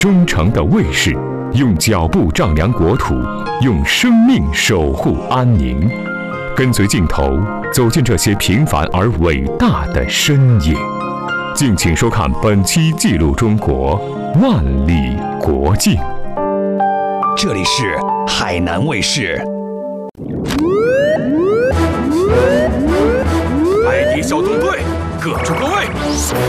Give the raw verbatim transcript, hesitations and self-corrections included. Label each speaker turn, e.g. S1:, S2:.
S1: 忠诚的卫士，用脚步丈量国土，用生命守护安宁。跟随镜头，走进这些平凡而伟大的身影。敬请收看本期《记录中国万里国境》。
S2: 这里是海南卫视。
S3: 海底小纵队，各就各位，